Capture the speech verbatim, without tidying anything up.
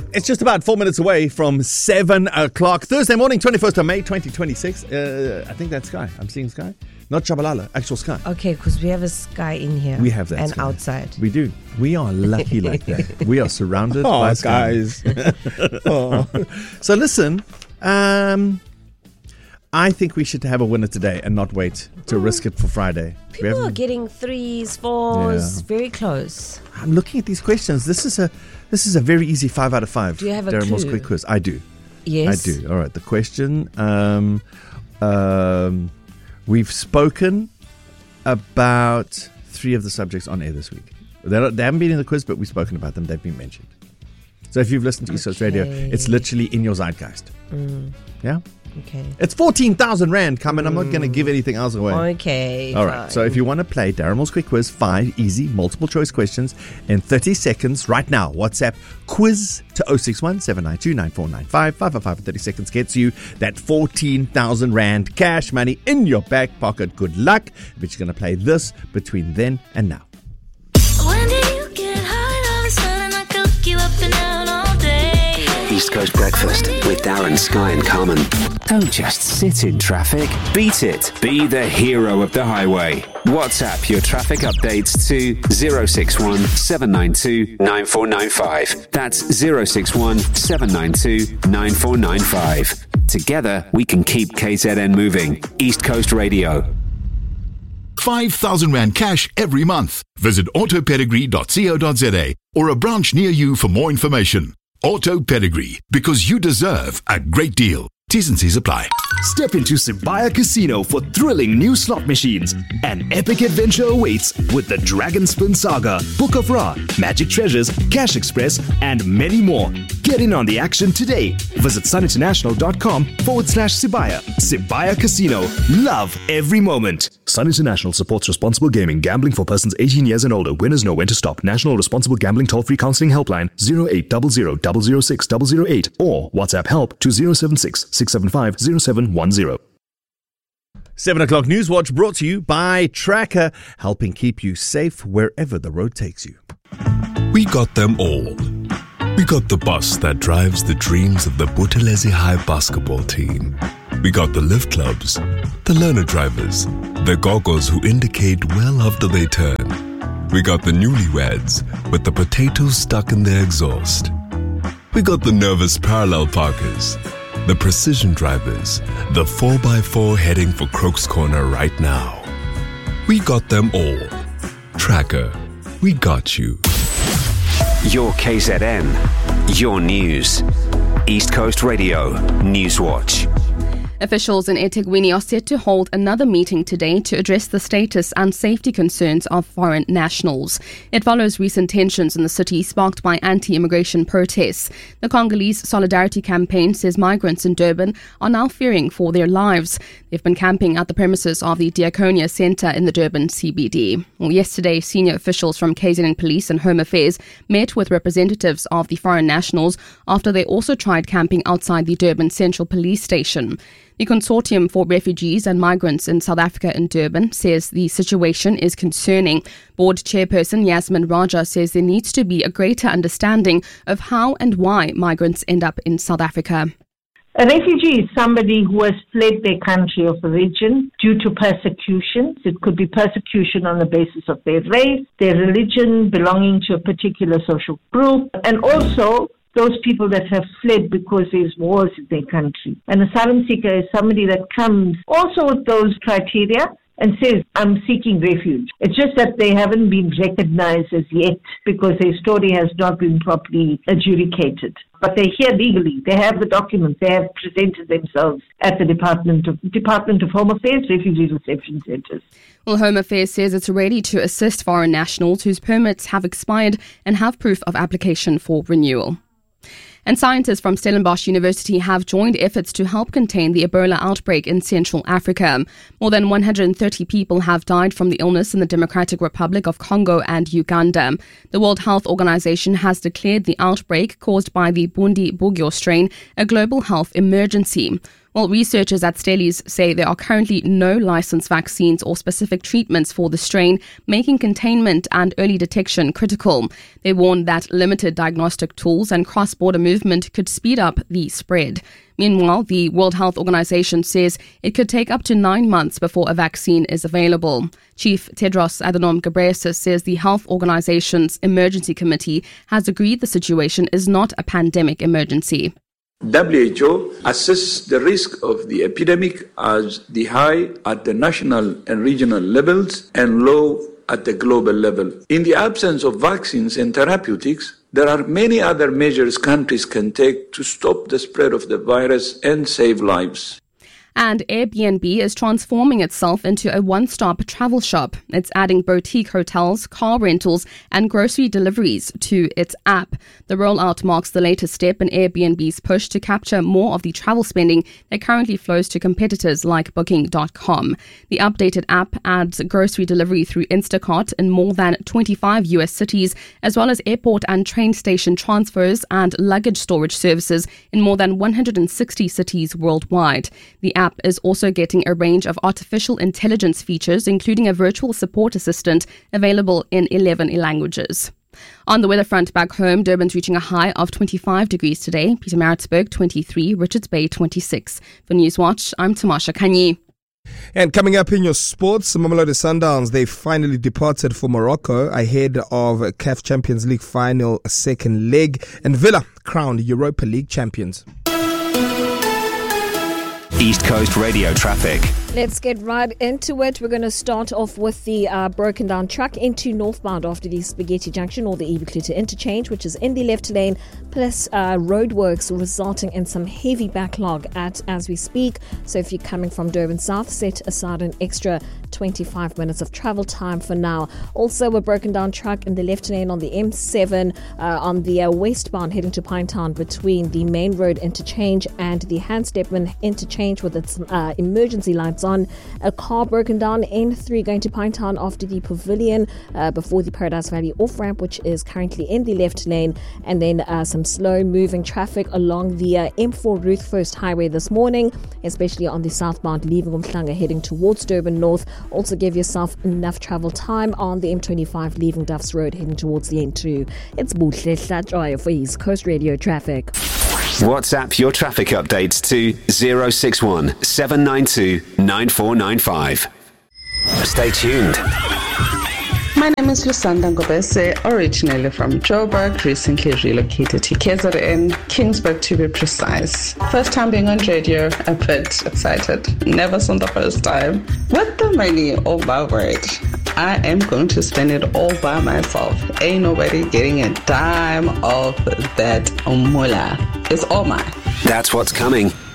It's just about four minutes away from seven o'clock. Thursday morning, twenty-first of May, twenty twenty-six. Uh, I think that's Sky. I'm seeing Sky. Not Chabalala, actual Sky. Okay, because we have a sky in here. We have that And sky. outside. We do. We are lucky like that. We are surrounded oh, by guys. oh. So listen, um, I think we should have a winner today and not wait to mm. risk it for Friday. People are getting threes, fours, Yeah. very close. I'm looking at these questions. This is a this is a very easy five out of five. Do you have a Darren Moore's clue? quick quiz. I do. Yes. I do. All right. The question. Um, um, we've spoken about three of the subjects on air this week. They're not, they haven't been in the quiz, but we've spoken about them. They've been mentioned. So if you've listened to East Coast Radio, it's literally in your zeitgeist. Mm. Yeah? Okay. It's fourteen thousand Rand coming. Mm. I'm not going to give anything else away. Okay. All right. Fine. So if you want to play Darren Moore's Quick Quiz, five easy multiple choice questions in thirty seconds right now. WhatsApp quiz to oh six one, seven nine two, nine four nine five. five five five in thirty seconds gets you that fourteen thousand Rand cash money in your back pocket. Good luck. But you're going to play this between then and now. When did you get high? All of a sudden I could look you up and down all day. East Coast Breakfast with Darren, Sky and Carmen. Don't just sit in traffic. Beat it. Be the hero of the highway. WhatsApp your traffic updates to zero six one, seven nine two, nine four nine five. That's zero six one, seven nine two, nine four nine five. Together, we can keep K Z N moving. East Coast Radio. five thousand Rand cash every month. Visit auto pedigree dot co dot za or a branch near you for more information. Auto Pedigree, because you deserve a great deal. T's and C's apply. Step into Sibaya Casino for thrilling new slot machines. An epic adventure awaits with the Dragon Spin Saga, Book of Ra, Magic Treasures, Cash Express, and many more. Get in on the action today. Visit suninternational.com forward slash Sibaya. Sibaya Casino. Love every moment. Sun International supports responsible gaming. Gambling for persons eighteen years and older. Winners know when to stop. National Responsible Gambling Toll-Free Counseling Helpline zero eight zero zero, zero zero six, zero zero eight or WhatsApp help to zero seven six, six seven five, zero seven one zero. seven o'clock News Watch brought to you by Tracker, helping keep you safe wherever the road takes you. We got them all. We got the bus that drives the dreams of the Buthelezi High basketball team. We got the lift clubs, the learner drivers, the goggles who indicate well after they turn. We got the newlyweds with the potatoes stuck in their exhaust. We got the nervous parallel parkers, the precision drivers, the four by four heading for Crokes Corner right now. We got them all. Tracker, we got you. Your K Z N, your news. East Coast Radio, Newswatch. Officials in eThekwini are set to hold another meeting today to address the status and safety concerns of foreign nationals. It follows recent tensions in the city sparked by anti-immigration protests. The Congolese Solidarity Campaign says migrants in Durban are now fearing for their lives. They've been camping at the premises of the Diaconia Centre in the Durban C B D. Well, yesterday, senior officials from K Z N Police and Home Affairs met with representatives of the foreign nationals after they also tried camping outside the Durban Central Police Station. The Consortium for Refugees and Migrants in South Africa in Durban says the situation is concerning. Board chairperson Yasmin Raja says there needs to be a greater understanding of how and why migrants end up in South Africa. A refugee is somebody who has fled their country of origin due to persecution. It could be persecution on the basis of their race, their religion, belonging to a particular social group, and also those people that have fled because there's wars in their country. An asylum seeker is somebody that comes also with those criteria and says, I'm seeking refuge. It's just that they haven't been recognized as yet because their story has not been properly adjudicated. But they're here legally. They have the documents. They have presented themselves at the Department of Department of Home Affairs Refugee Reception Centres. Well, Home Affairs says it's ready to assist foreign nationals whose permits have expired and have proof of application for renewal. And scientists from Stellenbosch University have joined efforts to help contain the Ebola outbreak in Central Africa. More than one hundred thirty people have died from the illness in the Democratic Republic of Congo and Uganda. The World Health Organization has declared the outbreak caused by the Bundi Bugyo strain a global health emergency. Well, researchers at Stellies say there are currently no licensed vaccines or specific treatments for the strain, making containment and early detection critical. They warn that limited diagnostic tools and cross-border movement could speed up the spread. Meanwhile, the World Health Organization says it could take up to nine months before a vaccine is available. Chief Tedros Adhanom Ghebreyesus says the Health Organization's emergency committee has agreed the situation is not a pandemic emergency. W H O assesses the risk of the epidemic as the high at the national and regional levels and low at the global level. In the absence of vaccines and therapeutics, there are many other measures countries can take to stop the spread of the virus and save lives. And Airbnb is transforming itself into a one-stop travel shop. It's adding boutique hotels, car rentals, and grocery deliveries to its app. The rollout marks the latest step in Airbnb's push to capture more of the travel spending that currently flows to competitors like Booking dot com. The updated app adds grocery delivery through Instacart in more than twenty-five U S cities, as well as airport and train station transfers and luggage storage services in more than one hundred sixty cities worldwide. The app is also getting a range of artificial intelligence features, including a virtual support assistant available in eleven languages. On the weather front back home, Durban's reaching a high of twenty-five degrees today, Pietermaritzburg twenty-three, Richards Bay twenty-six. For Newswatch, I'm Tamasha Kanyi. And coming up in your sports, Mamelodi Sundowns, they finally departed for Morocco ahead of C A F Champions League final second leg, and Villa crowned Europa League champions. East Coast Radio traffic. Let's get right into it. We're going to start off with the uh, broken down truck into northbound after the Spaghetti Junction or the Ebukluta interchange, which is in the left lane, plus uh, roadworks resulting in some heavy backlog at as we speak. So if you're coming from Durban South, set aside an extra twenty-five minutes of travel time for now. Also, a broken down truck in the left lane on the M seven uh, on the uh, westbound heading to Pinetown between the main road interchange and the Hans Stepman interchange with its uh, emergency lights on. A car broken down N three going to Pinetown after the Pavilion uh, before the Paradise Valley off-ramp, which is currently in the left lane, and then uh, some slow moving traffic along the uh, M four Ruth First Highway this morning, especially on the southbound leaving Umhlanga heading towards Durban North. Also give yourself enough travel time on the M twenty-five leaving Duffs Road heading towards the N two. It's Buhle Hlatshwayo for East Coast Radio traffic. WhatsApp your traffic updates to zero six one seven nine two nine four nine five. Stay tuned. My name is Lusanda Ngobese, originally from Joburg, recently relocated to K Z N, Kingsburg to be precise. First time being on radio, a bit excited. Never since the first time. With the money of my word, I am going to spend it all by myself. Ain't nobody getting a dime of that moolah. It's all mine. That's what's coming.